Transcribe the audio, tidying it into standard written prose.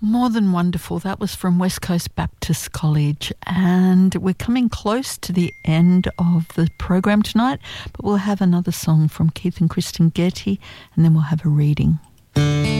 More than wonderful. That was from West Coast Baptist College. And we're coming close to the end of the program tonight, but we'll have another song from Keith and Kristen Getty, and then we'll have a reading.